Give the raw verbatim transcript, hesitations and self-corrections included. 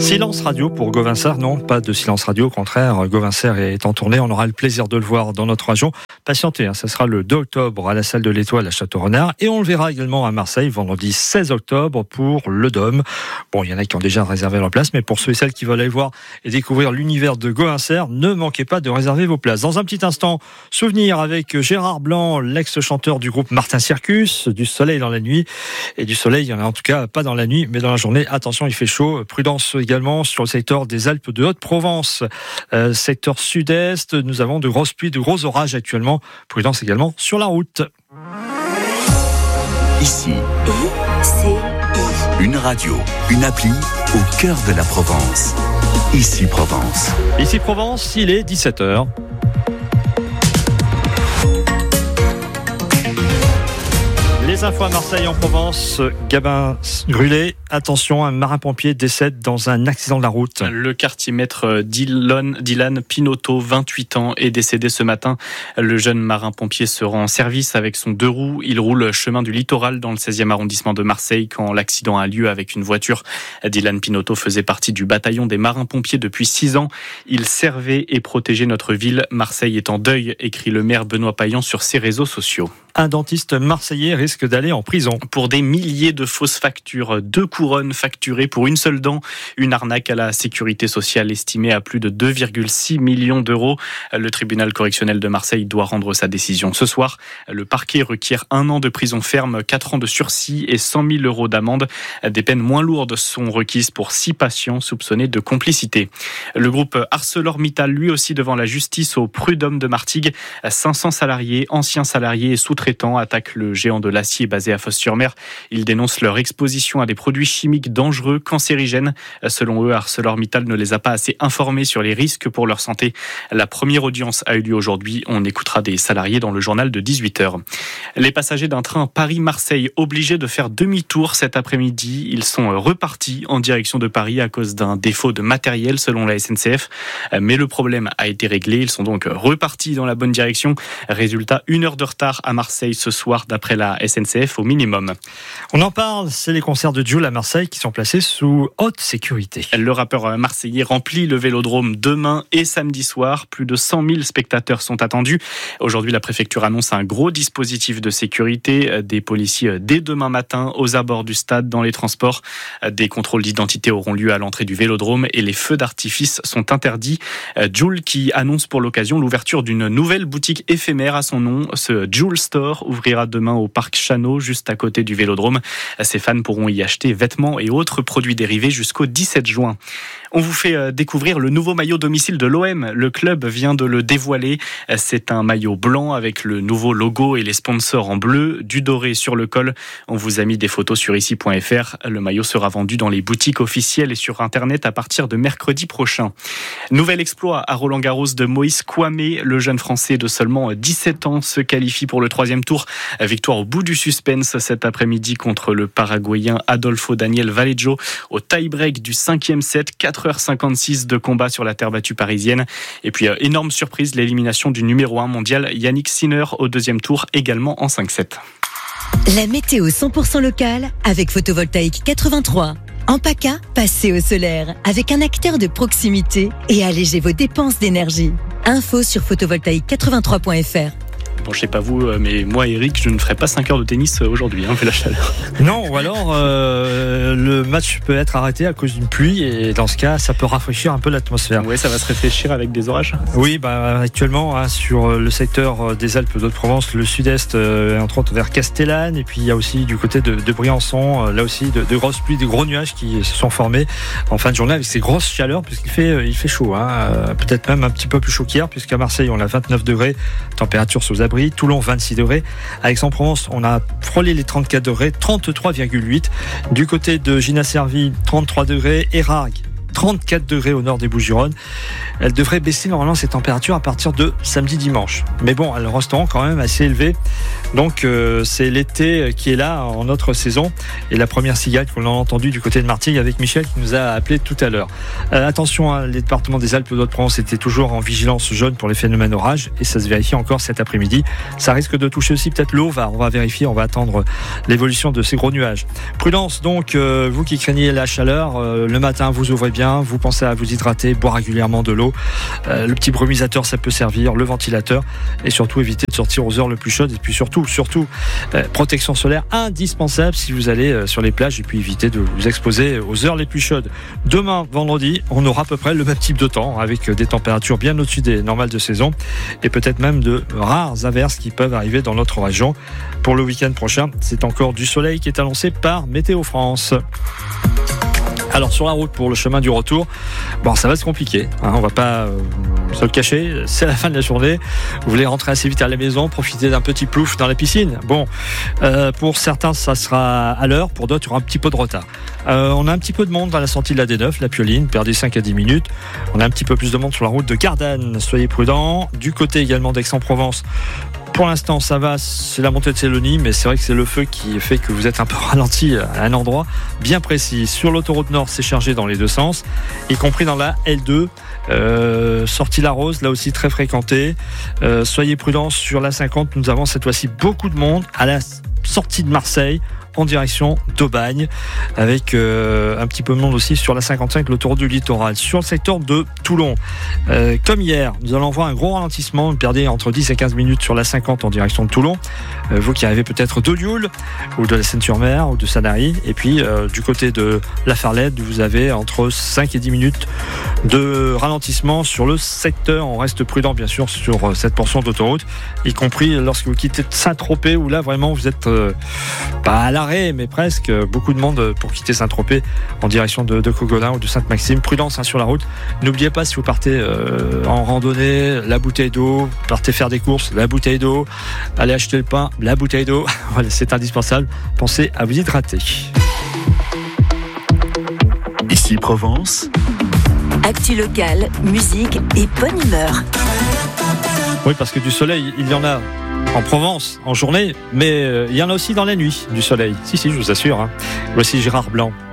Silence radio pour Gauvin Serre, non, pas de silence radio, au contraire, Gauvin Serre est en tournée, on aura le plaisir de le voir dans notre région. Patientez, hein, ça sera le deux octobre à la salle de l'Étoile à Château-Renard et on le verra également à Marseille vendredi seize octobre pour le Dôme. Bon, il y en a qui ont déjà réservé leur place, mais pour ceux et celles qui veulent aller voir et découvrir l'univers de Gauvin Serre, ne manquez pas de réserver vos places. Dans un petit instant, souvenir avec Gérard Blanc, l'ex-chanteur du groupe Martin Circus, du soleil dans la nuit. Et du soleil, il y en a en tout cas pas dans la nuit, mais dans la journée. Attention, il fait chaud. Prudence également sur le secteur des Alpes de Haute-Provence. Euh, secteur sud-est, nous avons de grosses pluies, de gros orages actuellement. Prudence également sur la route. Ici, une radio, une appli au cœur de la Provence. Ici Provence. Ici Provence, il est dix-sept heures. Les infos à Marseille en Provence, Gabin Grulé. Attention, un marin-pompier décède dans un accident de la route. Le quartier maître Dylan, Dylan Pinotto, vingt-huit ans, est décédé ce matin. Le jeune marin-pompier se rend en service avec son deux roues. Il roule chemin du Littoral dans le seizième arrondissement de Marseille quand l'accident a lieu avec une voiture. Dylan Pinotto faisait partie du bataillon des marins-pompiers depuis six ans. Il servait et protégeait notre ville. Marseille est en deuil, écrit le maire Benoît Payan sur ses réseaux sociaux. Un dentiste marseillais risque d'aller en prison. Pour des milliers de fausses factures, deux couronnes facturées pour une seule dent, une arnaque à la sécurité sociale estimée à plus de deux virgule six millions d'euros. Le tribunal correctionnel de Marseille doit rendre sa décision ce soir. Le parquet requiert un an de prison ferme, quatre ans de sursis et cent mille euros d'amende. Des peines moins lourdes sont requises pour six patients soupçonnés de complicité. Le groupe ArcelorMittal, lui aussi devant la justice au prud'homme de Martigues. cinq cents salariés, anciens salariés et sous-traitants attaquent le géant de l'acier basé à Fos-sur-Mer. Ils dénoncent leur exposition à des produits chimiques dangereux, cancérigènes. Selon eux, ArcelorMittal ne les a pas assez informés sur les risques pour leur santé. La première audience a eu lieu aujourd'hui. On écoutera des salariés dans le journal de dix-huit heures. Les passagers d'un train Paris-Marseille obligés de faire demi-tour cet après-midi. Ils sont repartis en direction de Paris à cause d'un défaut de matériel selon la S N C F. Mais le problème a été réglé. Ils sont donc repartis dans la bonne direction. Résultat, une heure de retard à Marseille ce soir d'après la S N C F au minimum. On en parle, c'est les concerts de Jul à Marseille qui sont placés sous haute sécurité. Le rappeur marseillais remplit le Vélodrome demain et samedi soir. Plus de cent mille spectateurs sont attendus. Aujourd'hui, la préfecture annonce un gros dispositif de sécurité. Des policiers dès demain matin aux abords du stade, dans les transports. Des contrôles d'identité auront lieu à l'entrée du Vélodrome et les feux d'artifice sont interdits. Jul qui annonce pour l'occasion l'ouverture d'une nouvelle boutique éphémère à son nom. Ce Jul Store ouvrira demain au parc Chano, juste à côté du Vélodrome. Ses fans pourront y acheter vêtements et autres produits dérivés jusqu'au dix-sept juin. On vous fait découvrir le nouveau maillot domicile de l'O M. Le club vient de le dévoiler. C'est un maillot blanc avec le nouveau logo et les sponsors en bleu, du doré sur le col. On vous a mis des photos sur ici point f r. Le maillot sera vendu dans les boutiques officielles et sur Internet à partir de mercredi prochain. Nouvel exploit à Roland-Garros de Moïse Kouamé. Le jeune Français de seulement dix-sept ans se qualifie pour le troisième tour. Victoire au bout du suspense cet après-midi contre le Paraguayen Adolfo Daniel Vallejo au tie-break du cinquième set. quatre heures cinquante-six de combat sur la terre battue parisienne. Et puis, euh, énorme surprise, l'élimination du numéro un mondial Yannick Sinner au deuxième tour, également en cinq sept. La météo cent pour cent locale avec Photovoltaïque quatre-vingt-trois. En PACA, passez au solaire avec un acteur de proximité et allégez vos dépenses d'énergie. Info sur photovoltaïque quatre-vingt-trois point f r. Bon, je sais pas vous, mais moi, Eric, je ne ferai pas cinq heures de tennis aujourd'hui, hein, vu la chaleur. Non, ou alors euh, le match peut être arrêté à cause d'une pluie et dans ce cas, ça peut rafraîchir un peu l'atmosphère. Oui, ça va se réfléchir avec des orages. Oui, bah, actuellement, hein, sur le secteur des Alpes d'Haute-Provence, le sud-est, euh, entre autres vers Castellane, et puis il y a aussi du côté de, de Briançon, euh, là aussi, de, de grosses pluies, de gros nuages qui se sont formés en fin de journée avec ces grosses chaleurs, puisqu'il fait, il fait chaud, hein, euh, peut-être même un petit peu plus chaud qu'hier, puisqu'à Marseille, on a vingt-neuf degrés, température sous abri. Toulon vingt-six degrés, à Aix-en-Provence on a frôlé les trente-quatre degrés, trente-trois virgule huit, du côté de Gina-Servie trente-trois degrés, Érargues trente-quatre degrés au nord des Bouches-du-Rhône. Elle devrait baisser normalement ces températures à partir de samedi dimanche. Mais bon, elles resteront quand même assez élevées. Donc euh, c'est l'été qui est là en notre saison. Et la première cigale qu'on a entendue du côté de Martigues avec Michel qui nous a appelé tout à l'heure. Euh, attention, hein, les départements des Alpes d'Haute-Provence étaient toujours en vigilance jaune pour les phénomènes orages et ça se vérifie encore cet après-midi. Ça risque de toucher aussi peut-être l'eau. On va vérifier, on va attendre l'évolution de ces gros nuages. Prudence donc, euh, vous qui craignez la chaleur, euh, le matin vous ouvrez bien bien, vous pensez à vous hydrater, boire régulièrement de l'eau. Euh, le petit brumisateur, ça peut servir, le ventilateur, et surtout éviter de sortir aux heures les plus chaudes. Et puis surtout, surtout, euh, protection solaire indispensable si vous allez euh, sur les plages, et puis éviter de vous exposer aux heures les plus chaudes. Demain, vendredi, on aura à peu près le même type de temps, avec des températures bien au-dessus des normales de saison, et peut-être même de rares averses qui peuvent arriver dans notre région. Pour le week-end prochain, c'est encore du soleil qui est annoncé par Météo France. Alors sur la route pour le chemin du retour, bon ça va être compliqué, hein, on va pas euh, se le cacher, c'est la fin de la journée, vous voulez rentrer assez vite à la maison, profiter d'un petit plouf dans la piscine. Bon, euh, pour certains ça sera à l'heure, pour d'autres il y aura un petit peu de retard. Euh, on a un petit peu de monde à la sortie de la D neuf, la Pioline, perdez cinq à dix minutes. On a un petit peu plus de monde sur la route de Gardanne, soyez prudents. Du côté également d'Aix-en-Provence, pour l'instant ça va, c'est la montée de Célonie, mais c'est vrai que c'est le feu qui fait que vous êtes un peu ralenti à un endroit bien précis. Sur l'autoroute Nord, c'est chargé dans les deux sens, y compris dans la L deux, euh, sortie La Rose, là aussi très fréquentée. Euh, soyez prudents sur la cinquante, nous avons cette fois-ci beaucoup de monde à la sortie de Marseille, en direction d'Aubagne, avec euh, un petit peu de monde aussi sur la cinquante-cinq, l'autoroute du littoral. Sur le secteur de Toulon, euh, comme hier, nous allons voir un gros ralentissement, vous perdez entre dix et quinze minutes sur la cinquante en direction de Toulon, euh, vous qui arrivez peut-être de Lioul ou de la Seine-sur-Mer ou de Sanary, et puis euh, du côté de La Farlette, vous avez entre cinq et dix minutes de ralentissement sur le secteur. On reste prudent bien sûr sur cette portion d'autoroute, y compris lorsque vous quittez Saint-Tropez, où là vraiment vous êtes euh, pas à la mais presque, beaucoup de monde pour quitter Saint-Tropez en direction de, de Cogolin ou de Sainte-Maxime. Prudence hein, sur la route. N'oubliez pas, si vous partez euh, en randonnée, la bouteille d'eau, partez faire des courses, la bouteille d'eau, allez acheter le pain, la bouteille d'eau. Voilà, c'est indispensable. Pensez à vous hydrater. Ici Provence. Actu locale, musique et bonne humeur. Oui, parce que du soleil, il y en a en Provence, en journée, mais euh, il y en a aussi dans la nuit, du soleil. Si, si, je vous assure. Hein. Voici Gérard Blanc.